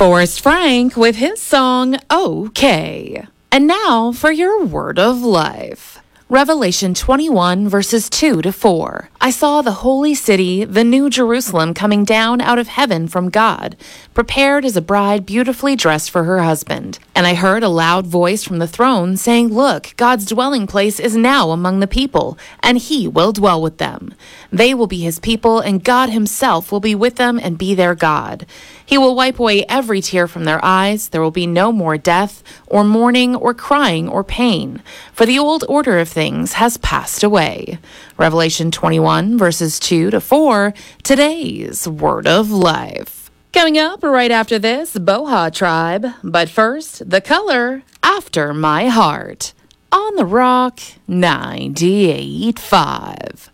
Forrest Frank with his song, Okay. And now for your word of life. Revelation 21, verses 2 to 4. I saw the holy city, the new Jerusalem, coming down out of heaven from God, prepared as a bride beautifully dressed for her husband. And I heard a loud voice from the throne saying, Look, God's dwelling place is now among the people, and he will dwell with them. They will be his people, and God himself will be with them and be their God. He will wipe away every tear from their eyes. There will be no more death, or mourning, or crying, or pain, for the old order of things has passed away. Revelation 21, verses 2 to 4, today's Word of Life. Coming up right after this, Boha Tribe. But first, The Color, After My Heart, on the Rock 98.5.